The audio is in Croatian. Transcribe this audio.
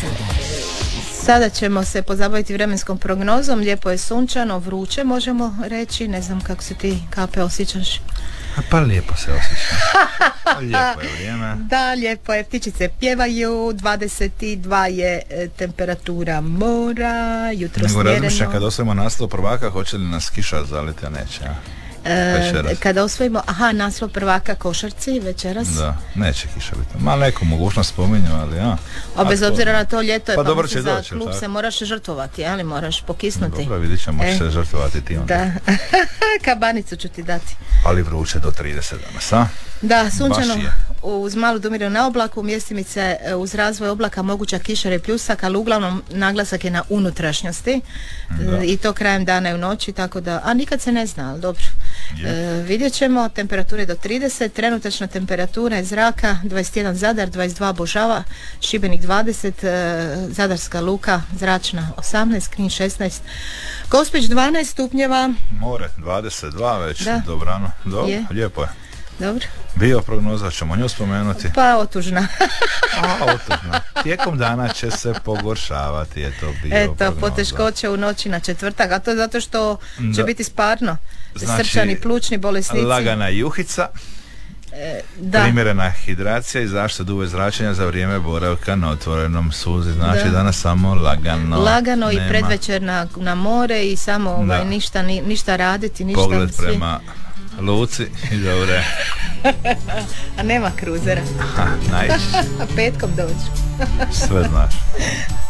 Sada ćemo se pozabaviti vremenskom prognozom. Lijepo je sunčano, vruće možemo reći. Ne znam kako se ti, Kape, osjećaš? Pa lijepo se osjećam. Lijepo je vrijeme. Da, lijepo je, ptičice pjevaju, 22 je temperatura mora, jutro smjereno. Razmišljam kad osvojimo naslov prvaka, hoće li nas kiša zaliti, a neće, a? Kada osvojimo, naslov prvaka košarci večeras. Da, neće kiša biti. Malo neku mogućnost spominju, ali A bez obzira na to ljeto je, pa dobro će doći, za klub se moraš žrtvovati, ali moraš pokisnuti. Dobro, vidit ćemo, se žrtvovati ti onda. Da, kabanicu ću ti dati. Ali vruće do 30 danas, a? Da, sunčano, uz malu dumiru na oblaku, mjestimice uz razvoj oblaka, moguća kiša i pljusak, ali uglavnom naglasak je na unutrašnjosti. I to krajem dana i u noći, tako da, a nikad se ne zna, ali dobro. Vidjet ćemo, temperature do 30, trenutačna temperatura je zraka 21 Zadar, 22 Božava, Šibenik 20, Zadarska luka zračna 18, Knin 16, Gospić 12 stupnjeva. More 22 već, dobrano, lijepo je. Dobro. Bio prognoza, ćemo nju spomenuti. Pa otužna. Otužna. Tijekom dana će se pogoršavati, prognoza. Poteškoće u noći na četvrtak, a to zato što će biti sparno. Znači, srčani, plućni bolesnici. Lagana juhica, primjerena hidracija i zaštita od UV zračenja za vrijeme boravka na otvorenom suzi. Znači danas samo lagano. Lagano i predvečer na more i samo ništa raditi, ništa. Pogled prema luci i dobre. A nema kruzera. Najviše. Petkom dođu. Sve znaš.